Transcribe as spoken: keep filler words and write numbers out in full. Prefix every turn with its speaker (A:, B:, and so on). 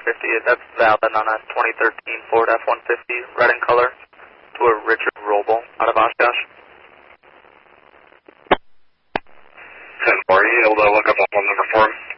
A: fifty. That's valid on a twenty thirteen Ford F one fifty, red in color, to a Richard Roble out of Oshkosh.
B: ten four, are you able to look up on number four?